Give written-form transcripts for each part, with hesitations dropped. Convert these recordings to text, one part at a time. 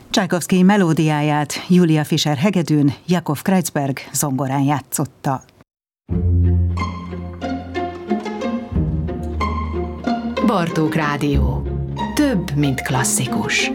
Csajkovszky melódiáját Julia Fischer hegedűn, Jakov Kreuzberg zongorán játszotta. Bartók Rádió. Több, mint klasszikus.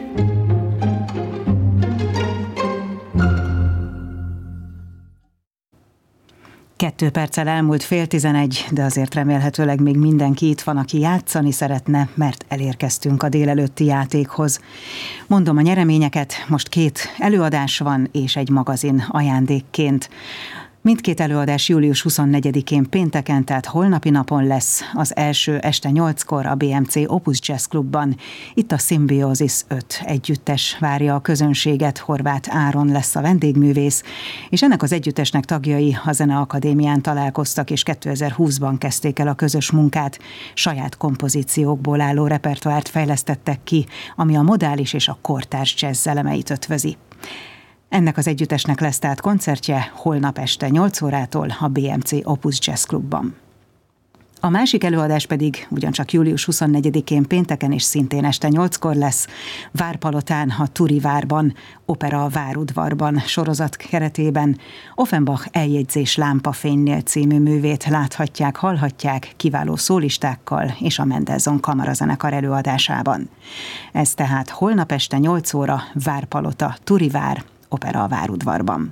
Kettő perccel elmúlt 10:30, de azért remélhetőleg még mindenki itt van, aki játszani szeretne, mert elérkeztünk a délelőtti játékhoz. Mondom a nyereményeket, most 2 előadás van és egy magazin ajándékként. Mindkét előadás július 24-én pénteken, tehát holnapi napon lesz. Az első este 8-kor a BMC Opus Jazz Klubban. Itt a Symbiosis 5 együttes várja a közönséget, Horváth Áron lesz a vendégművész, és ennek az együttesnek tagjai a Zeneakadémián találkoztak, és 2020-ban kezdték el a közös munkát. Saját kompozíciókból álló repertoárt fejlesztettek ki, ami a modális és a kortárs jazz elemeit ötvözi. Ennek az együttesnek lesz tehát koncertje holnap este 8 órától a BMC Opus Jazz Klubban. A másik előadás pedig ugyancsak július 24-én pénteken és szintén este 8-kor lesz Várpalotán, a Turi Várban, Opera a Várudvarban sorozat keretében. Offenbach Eljegyzés lámpafénynél című művét láthatják, hallhatják kiváló szólistákkal és a Mendelssohn Kamarazenekar előadásában. Ez tehát holnap este 8 óra, Várpalota, Turi Vár, Opera a Várudvarban.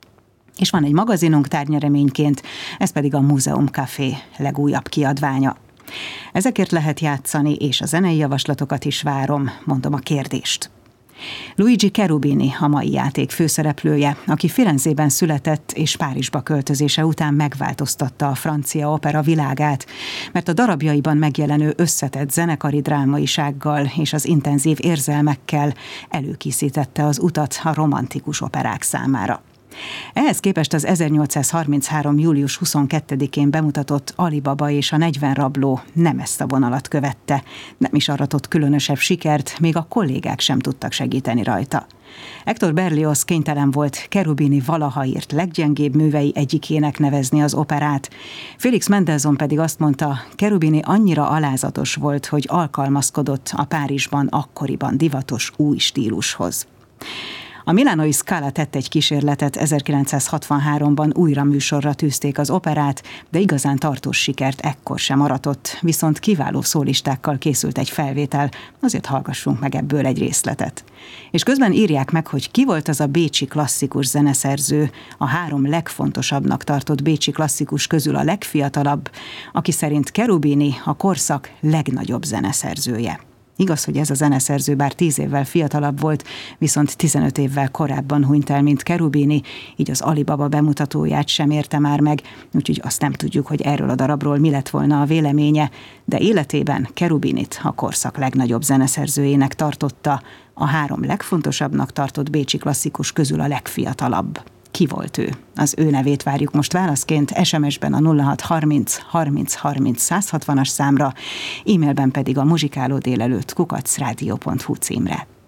És van egy magazinunk tárgynereményként, ez pedig a Múzeum Café legújabb kiadványa. Ezekért lehet játszani, és a zenei javaslatokat is várom, mondom a kérdést. Luigi Cherubini a mai játék főszereplője, aki Firenzében született és Párizsba költözése után megváltoztatta a francia opera világát, mert a darabjaiban megjelenő összetett zenekari drámaisággal és az intenzív érzelmekkel előkészítette az utat a romantikus operák számára. Ehhez képest az 1833. július 22-én bemutatott Ali Baba és a 40 rabló nem ezt a vonalat követte, nem is aratott különösebb sikert, még a kollégák sem tudtak segíteni rajta. Hector Berlioz kénytelen volt Cherubini valaha írt leggyengébb művei egyikének nevezni az operát. Félix Mendelssohn pedig azt mondta, Cherubini annyira alázatos volt, hogy alkalmazkodott a Párizsban akkoriban divatos új stílushoz. A Milánói Scala tett egy kísérletet, 1963-ban újra műsorra tűzték az operát, de igazán tartós sikert ekkor sem aratott, viszont kiváló szólistákkal készült egy felvétel, azért hallgassunk meg ebből egy részletet. És közben írják meg, hogy ki volt az a bécsi klasszikus zeneszerző, a 3 legfontosabbnak tartott bécsi klasszikus közül a legfiatalabb, aki szerint Cherubini a korszak legnagyobb zeneszerzője. Igaz, hogy ez a zeneszerző bár 10 évvel fiatalabb volt, viszont 15 évvel korábban hunyt el, mint Cherubini, így az Ali Baba bemutatóját sem érte már meg, úgyhogy azt nem tudjuk, hogy erről a darabról mi lett volna a véleménye, de életében Cherubinit a korszak legnagyobb zeneszerzőjének tartotta, a 3 legfontosabbnak tartott bécsi klasszikus közül a legfiatalabb. Ki volt ő? Az ő nevét várjuk most válaszként, SMS-ben a 0630 30 30 160-as számra, e-mailben pedig a muzsikálódélelőtt @radio.hu címre.